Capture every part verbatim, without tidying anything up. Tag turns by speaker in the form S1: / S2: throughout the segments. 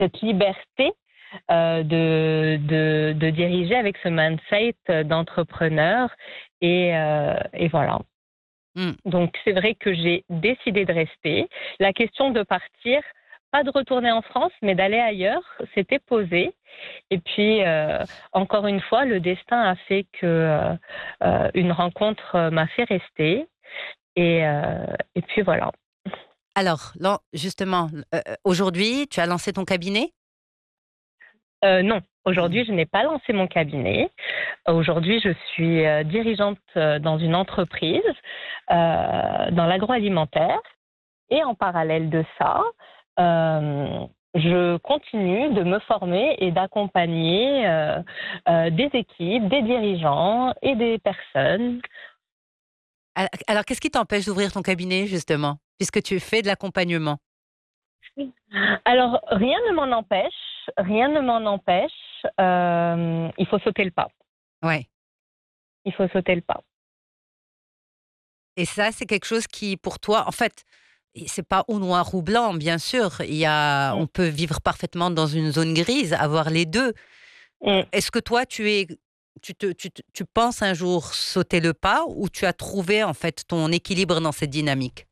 S1: cette liberté euh, de, de, de diriger avec ce mindset d'entrepreneur. Et, euh, et voilà.
S2: Mm.
S1: Donc, c'est vrai que j'ai décidé de rester. La question de partir, pas de retourner en France, mais d'aller ailleurs, s'était posée. Et puis, euh, encore une fois, le destin a fait que euh, euh, une rencontre euh, m'a fait rester. Et, euh, et puis voilà.
S2: Alors, là, justement, euh, aujourd'hui, tu as lancé ton cabinet?
S1: Euh, non, aujourd'hui, je n'ai pas lancé mon cabinet. Aujourd'hui, je suis euh, dirigeante euh, dans une entreprise euh, dans l'agroalimentaire. Et en parallèle de ça, euh, je continue de me former et d'accompagner euh, euh, des équipes, des dirigeants et des personnes.
S2: Al- Alors, qu'est-ce qui t'empêche d'ouvrir ton cabinet, justement, puisque tu fais de l'accompagnement?
S1: Alors, rien ne m'en empêche, rien ne m'en empêche. Euh, il faut sauter le pas.
S2: Ouais.
S1: Il faut sauter le pas.
S2: Et ça, c'est quelque chose qui, pour toi, en fait, et c'est pas ou noir ou blanc, bien sûr. Il y a,
S1: Mm.
S2: on peut vivre parfaitement dans une zone grise, avoir les deux.
S1: Mm.
S2: Est-ce que toi, tu es, tu te, tu, te- tu penses un jour sauter le pas, ou tu as trouvé en fait ton équilibre dans cette dynamique?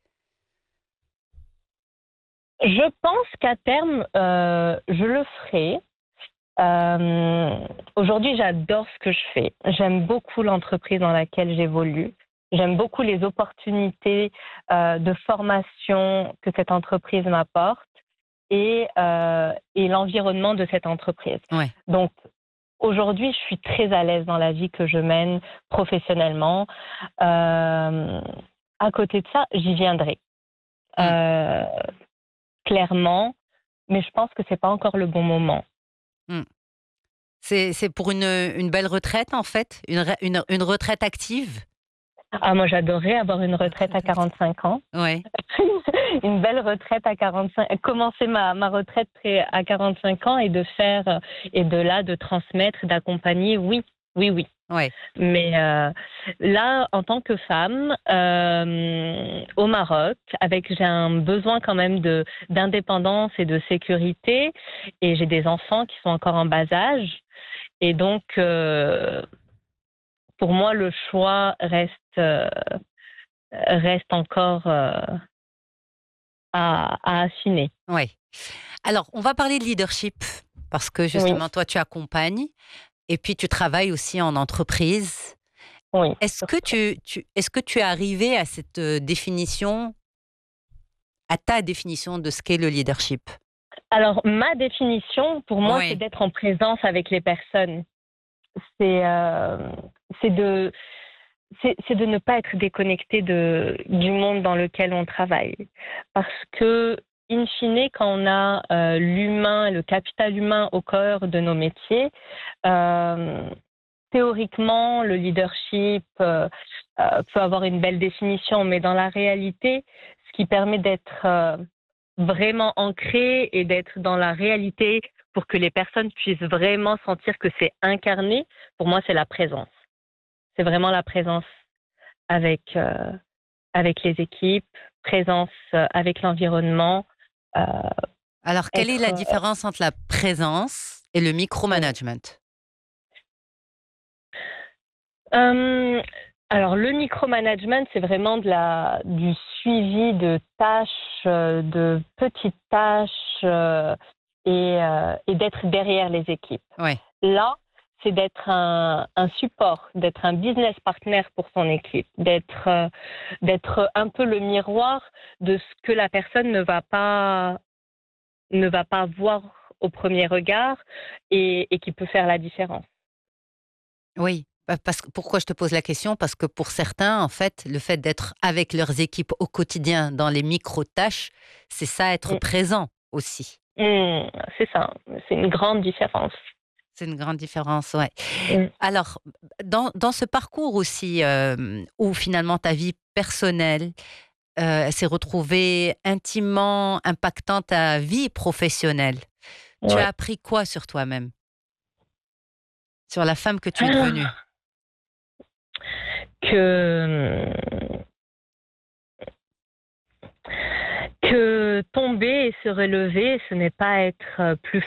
S1: Je pense qu'à terme, euh, je le ferai. Euh, Aujourd'hui, j'adore ce que je fais. J'aime beaucoup l'entreprise dans laquelle j'évolue. J'aime beaucoup les opportunités euh, de formation que cette entreprise m'apporte et, euh, et l'environnement de cette entreprise.
S2: Ouais.
S1: Donc, aujourd'hui, je suis très à l'aise dans la vie que je mène professionnellement. Euh, à côté de ça, j'y viendrai.
S2: Mm.
S1: Euh, Clairement, mais je pense que c'est pas encore le bon moment.
S2: Mm. C'est, c'est pour une, une belle retraite, en fait, une, re- une, une retraite active.
S1: Ah, moi, j'adorerais avoir une retraite à
S2: Retraite active.
S1: quarante-cinq ans.
S2: Ouais.
S1: Une belle retraite à quarante-cinq, commencer ma, ma retraite près- à quarante-cinq ans et de faire, euh, et de là, de transmettre, d'accompagner, oui, oui, oui.
S2: Ouais.
S1: Mais euh, là, en tant que femme, euh, au Maroc, avec j'ai un besoin quand même de d'indépendance et de sécurité, et j'ai des enfants qui sont encore en bas âge, et donc euh, pour moi, le choix reste euh, reste encore euh, à, à affiner.
S2: Ouais. Alors, on va parler de leadership, parce que
S1: Oui,
S2: justement, toi, tu accompagnes et puis tu travailles aussi en entreprise.
S1: oui.
S2: Est-ce que tu, tu, est-ce que tu es arrivé à cette euh, définition, à ta définition de ce qu'est le leadership?
S1: Alors, ma définition, pour moi, c'est
S2: Oui.
S1: d'être en présence avec les personnes. C'est euh, c'est de c'est c'est de ne pas être déconnecté de du monde dans lequel on travaille, parce que in fine, quand on a euh, l'humain, le capital humain au cœur de nos métiers, euh, théoriquement, le leadership euh, euh, peut avoir une belle définition, mais dans la réalité, ce qui permet d'être euh, vraiment ancré et d'être dans la réalité pour que les personnes puissent vraiment sentir que c'est incarné, pour moi, c'est la présence. C'est vraiment la présence avec, euh, avec les équipes, présence euh, avec l'environnement, euh,
S2: Alors, quelle est
S1: être...
S2: la différence entre la présence et le
S1: euh,
S2: micromanagement?
S1: Euh, alors, le micromanagement, c'est vraiment de la, du suivi de tâches, euh, de petites tâches euh, et, euh, et d'être derrière les équipes.
S2: Ouais.
S1: Là, c'est d'être un, un support, d'être un business partner pour son équipe, d'être euh, d'être un peu le miroir de ce que la personne ne va pas ne va pas voir au premier regard et, et qui peut faire la différence.
S2: Oui. Bah, parce que, pourquoi je te pose la question? Parce que pour certains, en fait, le fait d'être avec leurs équipes au quotidien dans les micro-tâches, c'est ça, être
S1: Mm.
S2: présent aussi.
S1: Mm, c'est ça, c'est une grande différence.
S2: C'est une grande différence, ouais.
S1: Mm.
S2: Alors, dans, dans ce parcours aussi, euh, où finalement ta vie personnelle euh, s'est retrouvée intimement impactant ta vie professionnelle, tu as
S1: Ouais.
S2: appris quoi sur toi-même? Sur la femme que tu es devenue?
S1: Que, que tomber et se relever, ce n'est pas être plus